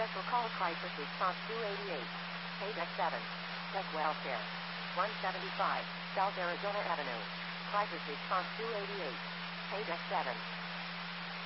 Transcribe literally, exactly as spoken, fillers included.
Special call crisis response two eighty-eight. Paydeck seven. Deck welfare. one seventy-five. South Arizona Avenue. Crisis response two eighty-eight. Paydeck seven.